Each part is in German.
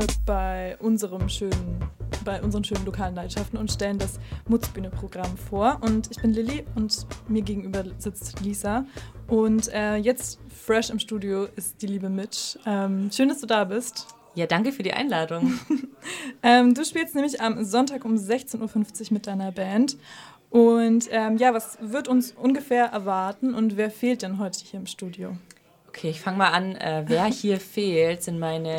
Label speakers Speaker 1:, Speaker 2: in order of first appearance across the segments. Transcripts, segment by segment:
Speaker 1: bei unseren schönen lokalen Leidenschaften und stellen das Mutzbühne-Programm vor. Und ich bin Lilly und mir gegenüber sitzt Lisa. Und jetzt fresh im Studio ist die liebe Mitch. Schön, dass du da bist.
Speaker 2: Ja, danke für die Einladung.
Speaker 1: Du spielst nämlich am Sonntag um 16.50 Uhr mit deiner Band. Und was wird uns ungefähr erwarten und wer fehlt denn heute hier im Studio?
Speaker 2: Okay, ich fange mal an. Wer hier fehlt, sind meine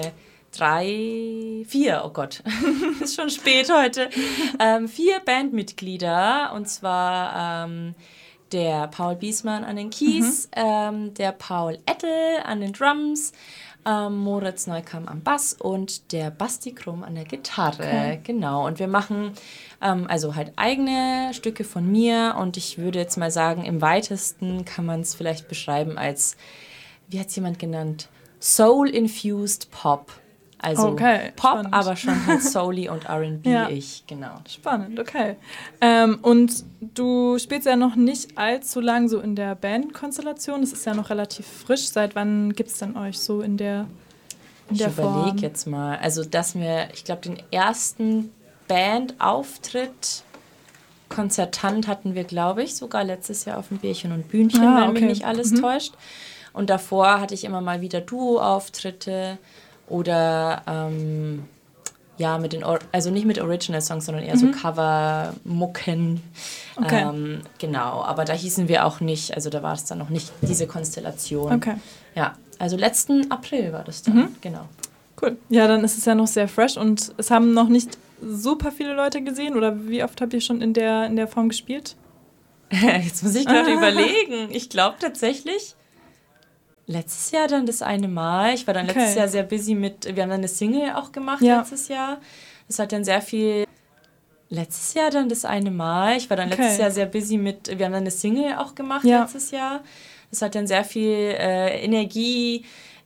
Speaker 2: 4, oh Gott, ist schon spät heute, 4 Bandmitglieder, und zwar der Paul Biesmann an den Keys, der Paul Ettel an den Drums, Moritz Neukamm am Bass und der Basti Krumm an der Gitarre. Okay. Genau, und wir machen also halt eigene Stücke von mir und ich würde jetzt mal sagen, im weitesten kann man es vielleicht beschreiben als, wie hat es jemand genannt, Soul-Infused Pop. Also
Speaker 1: okay,
Speaker 2: Pop,
Speaker 1: spannend.
Speaker 2: Aber schon halt Soul-y und R&B
Speaker 1: ja.
Speaker 2: Genau.
Speaker 1: Spannend, okay. Und du spielst ja noch nicht allzu lang so in der Bandkonstellation. Das ist ja noch relativ frisch. Seit wann gibt es denn euch so in der Form?
Speaker 2: Ich überlege jetzt mal. Also, ich glaube, den ersten Bandauftritt konzertant hatten wir, glaube ich, sogar letztes Jahr auf dem Bärchen und Bühnchen, wenn mich nicht alles täuscht. Und davor hatte ich immer mal wieder Duo-Auftritte. Oder also nicht mit Original-Songs, sondern eher so Cover-Mucken.
Speaker 1: Okay.
Speaker 2: Genau, aber da hießen wir auch nicht, also da war es dann noch nicht diese Konstellation.
Speaker 1: Okay.
Speaker 2: Ja, also letzten April war das dann, genau.
Speaker 1: Cool. Ja, dann ist es ja noch sehr fresh und es haben noch nicht super viele Leute gesehen, oder wie oft habt ihr schon in der Form gespielt?
Speaker 2: Jetzt muss ich gerade überlegen. Ich glaube tatsächlich letztes Jahr dann das eine Mal. Ich war dann letztes Jahr sehr busy wir haben dann eine Single auch gemacht letztes Jahr. Das hat dann sehr viel... Letztes Jahr dann das eine Mal. Ich war dann letztes Jahr sehr busy wir haben dann eine Single auch gemacht letztes Jahr. Das hat dann sehr viel Energie